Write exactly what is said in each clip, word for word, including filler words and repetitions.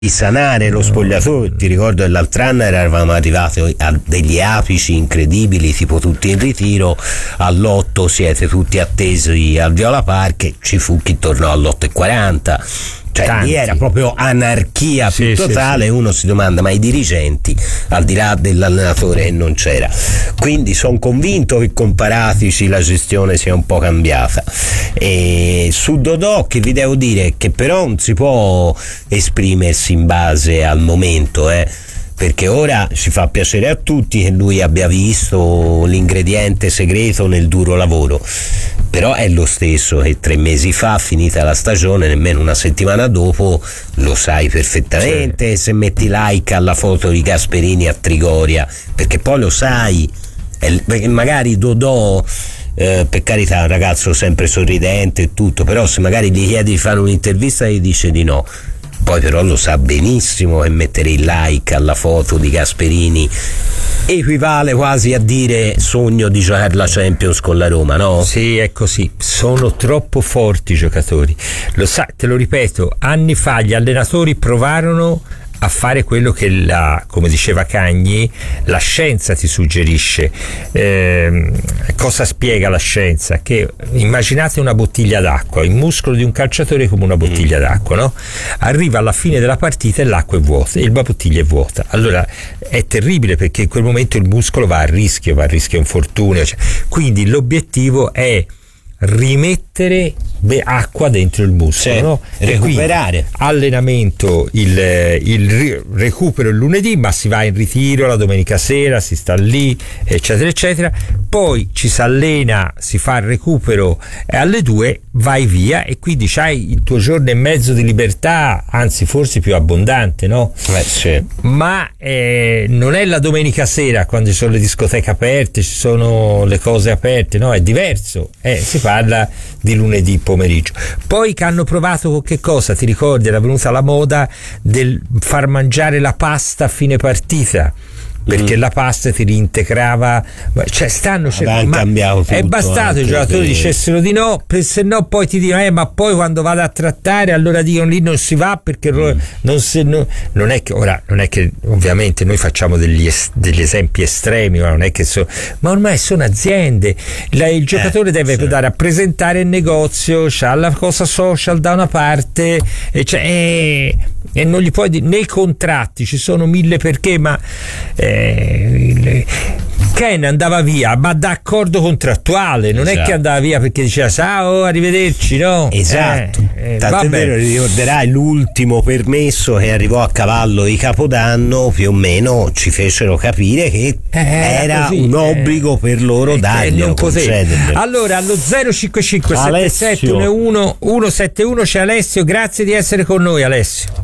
sanare lo spogliatoio. Ti ricordo che l'altro anno eravamo arrivati a degli apici incredibili, tipo tutti in ritiro, all'otto siete tutti attesi al Viola Park e ci fu chi tornò all'otto e quaranta. Cioè Tanti. Lì era proprio anarchia più Sì, totale. sì, sì. Uno si domanda, ma i dirigenti, al di là dell'allenatore che non c'era? Quindi sono convinto che con Paratici la gestione sia un po' cambiata. E su Dodò, che vi devo dire che però non si può esprimersi in base al momento, eh perché ora ci fa piacere a tutti che lui abbia visto l'ingrediente segreto nel duro lavoro, però è lo stesso che tre mesi fa, finita la stagione, nemmeno una settimana dopo, lo sai perfettamente. Sì. Se metti like alla foto di Gasperini a Trigoria, perché poi lo sai, perché magari Dodò, eh, per carità, è un ragazzo sempre sorridente e tutto, però se magari gli chiedi di fare un'intervista gli dice di no. Poi però lo sa benissimo che mettere il like alla foto di Gasperini equivale quasi a dire sogno di giocare la Champions con la Roma, no? Sì, è così, sono troppo forti i giocatori, lo sa, te lo ripeto, anni fa gli allenatori provarono a fare quello che la, come diceva Cagni, la scienza ti suggerisce. Eh, cosa spiega la scienza? Che immaginate una bottiglia d'acqua, il muscolo di un calciatore è come una bottiglia d'acqua, no? Arriva alla fine della partita e l'acqua è vuota, e la bottiglia è vuota. Allora è terribile, perché in quel momento il muscolo va a rischio, va a rischio infortunio. Cioè, quindi l'obiettivo è rimettere beh, acqua dentro il muscolo, sì, no? recuperare. Allenamento il, il recupero il lunedì, ma si va in ritiro la domenica sera, si sta lì, eccetera eccetera, poi ci si allena, si fa il recupero e alle due vai via, e quindi c'hai il tuo giorno e mezzo di libertà, anzi forse più abbondante, no? Eh, sì. Ma eh, non è la domenica sera quando ci sono le discoteche aperte, ci sono le cose aperte, no? È diverso, eh, si parla di lunedì pomeriggio. Poi che hanno provato con che cosa? Ti ricordi? Era venuta la moda del far mangiare la pasta a fine partita, perché mm. la pasta ti reintegrava, cioè stanno cercando, ma tutto, è bastato i giocatori che dicessero di no, per, se no poi ti dicono eh, ma poi quando vado a trattare allora dicono lì non si va perché mm. non, si, no, non è che ora non è che ovviamente noi facciamo degli, es, degli esempi estremi, ma non è che so, ma ormai sono aziende, la, il giocatore eh, deve sì. andare a presentare il negozio, c'ha la cosa social da una parte e, cioè, eh, e non gli puoi dire, nei contratti ci sono mille perché, ma eh, Ken andava via ma d'accordo contrattuale, non esatto. è che andava via perché diceva ciao arrivederci, no? Esatto, eh, eh, tanto è vero, ricorderai l'ultimo permesso che arrivò a cavallo di Capodanno, più o meno ci fecero capire che eh, era così, un obbligo eh, per loro darglielo, concederglielo. Allora allo zero cinque cinque sette sette uno uno uno sette uno c'è Alessio, grazie di essere con noi Alessio.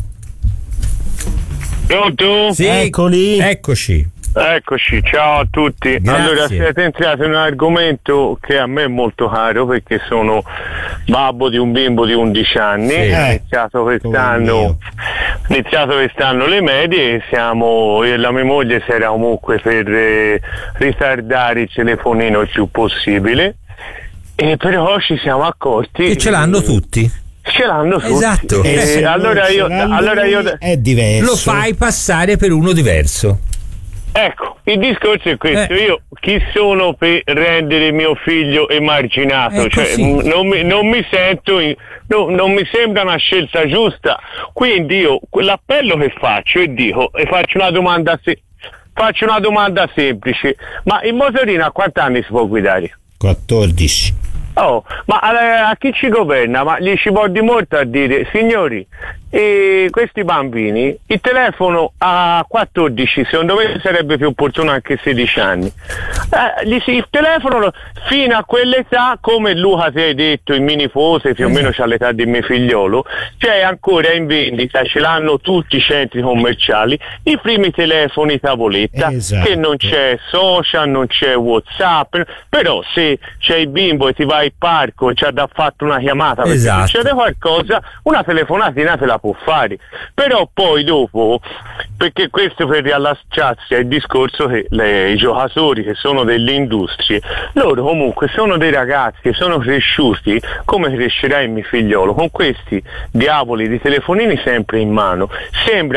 Pronto? Sì, eccoli. Eccoci. Eccoci, ciao a tutti. Grazie. Allora, siete entrati in un argomento che a me è molto caro, perché sono babbo di un bimbo di undici anni, sì. ho iniziato quest'anno iniziato quest'anno le medie, siamo, io e la mia moglie si era comunque per eh, ritardare il telefonino il più possibile, e però ci siamo accorti che ce l'hanno tutti. Ce l'hanno tutti. Esatto. E eh, allora io, allora io è diverso. Lo fai passare per uno diverso. Ecco, il discorso è questo, eh. io chi sono per rendere mio figlio emarginato? È cioè, così. non, mi, non mi sento, in, no, non mi sembra una scelta giusta, quindi io l'appello che faccio e dico, e faccio una domanda, se, faccio una domanda semplice, ma in motorino a quanti anni si può guidare? quattordici. Oh, ma a, a chi ci governa? Ma gli ci può di molto a dire, signori, e questi bambini, il telefono a quattordici, secondo me sarebbe più opportuno anche sedici anni. Eh, gli, il telefono fino a quell'età, come Luca ti hai detto, il mio nipote più o meno c'ha l'età di mio figliolo, c'è ancora in vendita, ce l'hanno tutti i centri commerciali, i primi telefoni tavoletta, esatto. che non c'è social, non c'è WhatsApp, però se c'è il bimbo e ti vai al parco e ci ha da fatto una chiamata perché esatto. succede qualcosa, una telefonatina te la può fare, però poi dopo perché questo per riallacciarsi al discorso che le, i giocatori che sono delle industrie, loro comunque sono dei ragazzi che sono cresciuti come crescerà il mio figliolo, con questi diavoli di telefonini sempre in mano. Sembra